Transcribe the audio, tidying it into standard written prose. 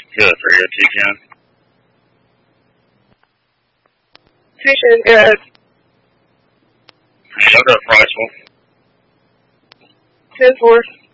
Good. Very good. TPN. Tuition, good. Yeah, I've got Priceville. 10-4.